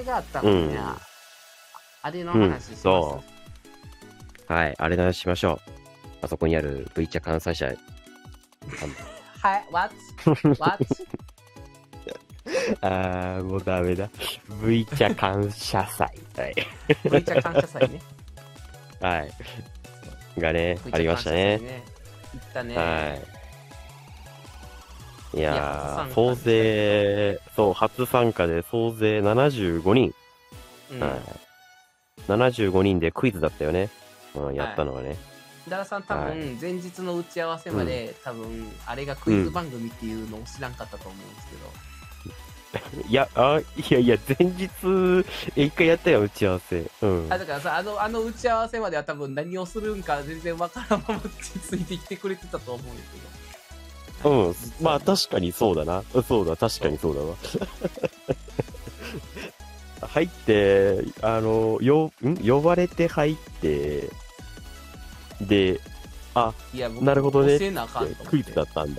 があったもんね。あれの話します。 そう。はい、あれの話しましょう。あそこにある V 茶関西社。 はい、what? もうダメだ。V 茶感謝祭。はい。 V 茶感謝祭ね。 はい。がね、ありましたね。 行ったね。 はい。いやー、総勢、そう、初参加で総勢75人。はい。75人でクイズだったよね。やったのはね。 ダラさん多分、前日の打ち合わせまで、多分、あれがクイズ番組っていうのを知らんかったと思うんですけど。 いや、前日、一回やったよ、打ち合わせ。 だからさ、あの打ち合わせまでは多分何をするんか全然わからんままついてきてくれてたと思うんですけど。 まあ確かにそうだな。そうだ、確かにそうだわ。入って、呼ばれて入って、で、なるほどね。クイズだったんだ。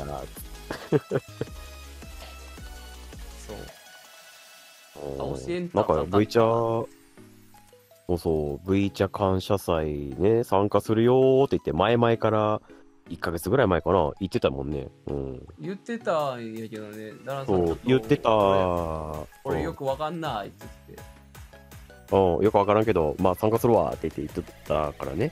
なんか V 茶、V 茶感謝祭ね、参加するよーって言って、前々から1ヶ月ぐらい前かな、言ってたもんね。 言ってたんやけどね、 そう、言ってた。 俺よくわかんないって言って。 よくわからんけど、まあ参加するわって言ってたからね。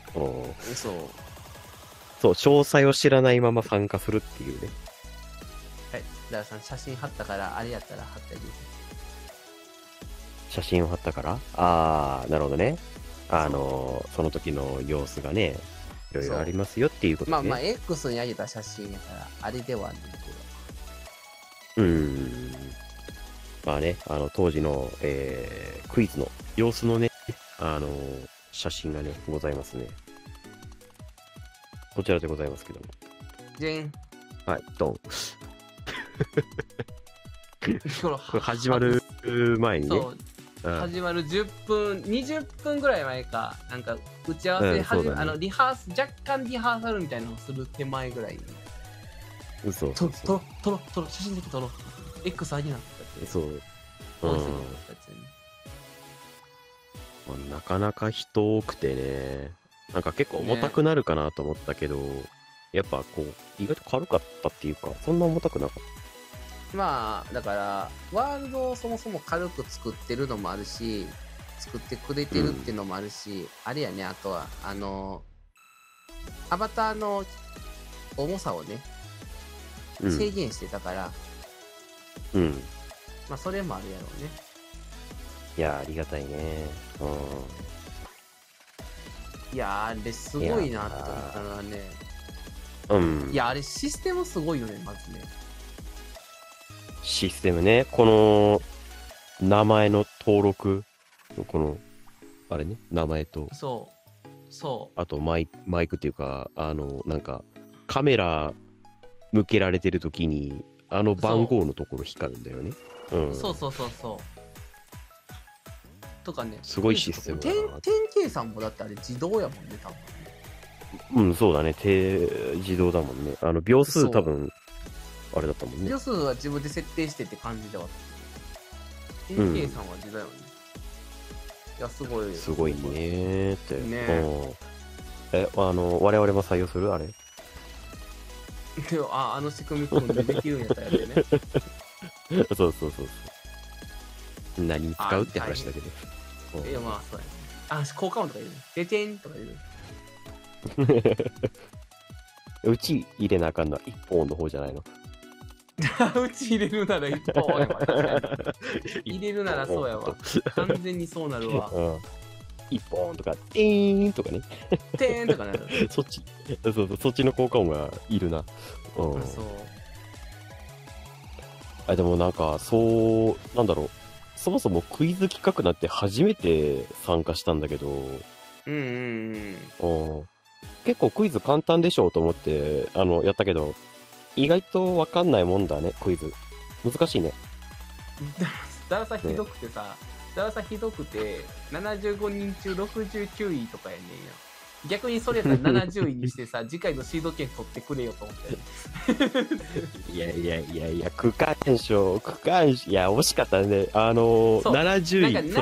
そう、詳細を知らないまま参加するっていうね。 はい、ダラさん写真貼ったから、あれやったら貼ってあげて。 写真を貼ったから、なるほどね。その時の様子がね、いろいろありますよっていうことね。 まあ、X に上げた写真やから、あれではねけど。まあね、当時の、クイズの様子のね、写真がね、ございますね。こちらでございますけども。はい、ドン。これ始まる前にね。 始まる10分、20分ぐらい前か、なんか打ち合わせリハー若干リハーサルみたいなのをする手前ぐらいに。 嘘。 撮ろ、写真だけ撮ろう。X 上げなかったって。 そう。なかなか人多くてね、なんか結構重たくなるかなと思ったけど、やっぱこう、意外と軽かったっていうか、そんな重たくなかった。 まあだからワールドをそもそも軽く作ってるのもあるし、作ってくれてるっていうのもあるし、あれやね、あとはアバターの重さをね、制限してたから、まあそれもあるやろうね。 いや、ありがたいね。 いや、あれすごいなって思ったのはね、いや、あれシステムすごいよね、まずね。 システムね、この名前の登録、このあれね、名前と、あとマイクっていうか、なんかカメラ向けられてる時に番号のところ光るんだよね。 そうとかね、 すごいシステムだな。 点計算もだってあれ自動やもんね、多分。そうだね、自動だもんね。秒数多分あれだったもんね。 秒数は自分で設定してって感じではあった。点計算は自動やもんね。いや、すごい。 すごいねーって。我々も採用するあれ。 仕組み組んでできるんやったらね。 そう。何に使うって話だけど。 いや、まあ、そうやね。効果音とか言うね。でてんとか言う。 うち入れなあかんのは一本の方じゃないの。 うち入れるなら一本やわ。入れるならそうやわ。完全にそうなるわ。 一本とか、てーんとかね。 てーんとかなる。 そっちの効果音がいるな。でもなんか、なんだろう。そもそもクイズ企画なんて初めて参加したんだけど、結構クイズ簡単でしょうと思ってやったけど、意外と分かんないもんだね、クイズ。難しいね。 ダラさひどくてさ、75人中69位とかやねんや。逆にそれやったら70位にしてさ、次回のシード権取ってくれよと思って。 いや、区間賞、いや、惜しかったね。70位、そ